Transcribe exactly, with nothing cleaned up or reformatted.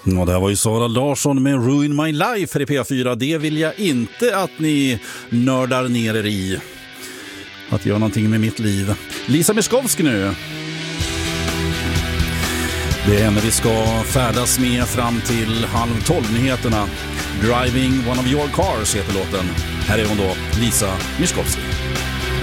Ja, det här var ju Sara Larsson med Ruin My Life i P fyra. Det vill jag inte att ni nördar ner er i. Att göra någonting med mitt liv. Lisa Miskovsky nu. Det är henne vi ska färdas med fram till halv tolv nyheterna. Driving One of Your Cars heter låten. Här är hon då, Lisa Miskovsky.